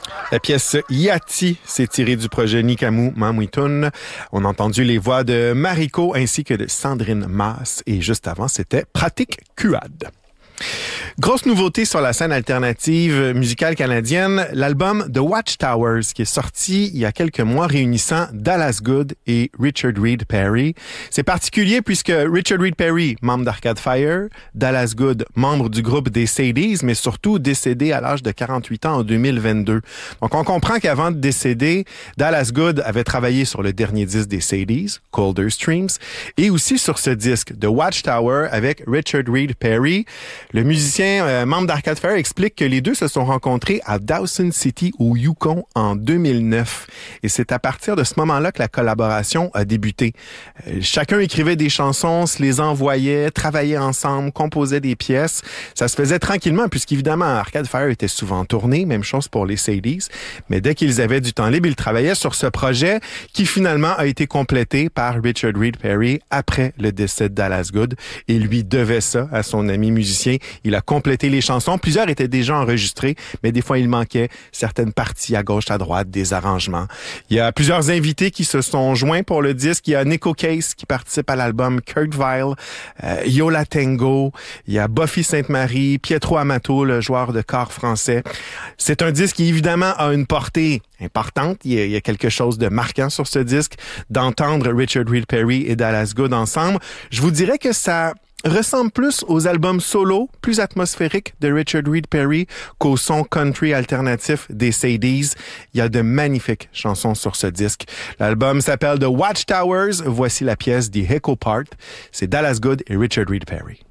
La pièce Yati s'est tirée du projet Nikamu Mamuitun. On a entendu les voix de Mariko ainsi que de Sandrine Maas. Et juste avant, c'était Pratique Kuad. Grosse nouveauté sur la scène alternative musicale canadienne, l'album The Watchtowers qui est sorti il y a quelques mois réunissant Dallas Good et Richard Reed Parry. C'est particulier puisque Richard Reed Parry, membre d'Arcade Fire, Dallas Good, membre du groupe des Sadies, mais surtout décédé à l'âge de 48 ans en 2022. Donc on comprend qu'avant de décéder, Dallas Good avait travaillé sur le dernier disque des Sadies, Colder Streams, et aussi sur ce disque, The Watchtower, avec Richard Reed Parry. Le musicien membre d'Arcade Fire explique que les deux se sont rencontrés à Dawson City au Yukon en 2009. Et c'est à partir de ce moment-là que la collaboration a débuté. Chacun écrivait des chansons, se les envoyait, travaillait ensemble, composait des pièces. Ça se faisait tranquillement puisqu'évidemment Arcade Fire était souvent tourné, même chose pour les Sadies. Mais dès qu'ils avaient du temps libre, ils travaillaient sur ce projet qui finalement a été complété par Richard Reed Parry après le décès de Dallas Good. Et lui devait ça à son ami musicien. Il a complété les chansons. Plusieurs étaient déjà enregistrées, mais des fois, il manquait certaines parties à gauche, à droite, des arrangements. Il y a plusieurs invités qui se sont joints pour le disque. Il y a Nico Case qui participe à l'album, Kurt Vile, Yola Tango, il y a Buffy Sainte-Marie, Pietro Amato, le joueur de corps français. C'est un disque qui, évidemment, a une portée importante. Il y a quelque chose de marquant sur ce disque, d'entendre Richard Reed Parry et Dallas Good ensemble. Je vous dirais que ça ressemble plus aux albums solo, plus atmosphériques de Richard Reed Parry qu'au son country alternatif des Sadies. Il y a de magnifiques chansons sur ce disque. L'album s'appelle The Watchtowers. Voici la pièce The Echo Part. C'est Dallas Good et Richard Reed Parry.